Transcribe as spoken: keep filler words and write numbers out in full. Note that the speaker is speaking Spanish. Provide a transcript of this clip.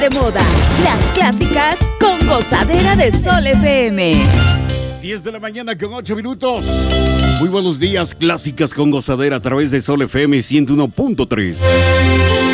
de moda. Las clásicas con Gozadera de Sol F M. diez de la mañana con ocho minutos. Muy buenos días, clásicas con Gozadera a través de Sol F M ciento uno punto tres.